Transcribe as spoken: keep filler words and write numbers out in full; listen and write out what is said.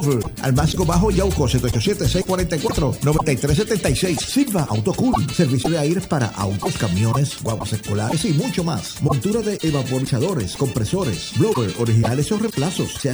Al Másico Bajo Yauco, siete ocho siete, seis cuatro cuatro, nueve tres siete seis. Silva Autocool, servicio de aire para autos, camiones, guaguas escolares y mucho más. Montura de evaporizadores, compresores, blower, originales o reemplazos. Se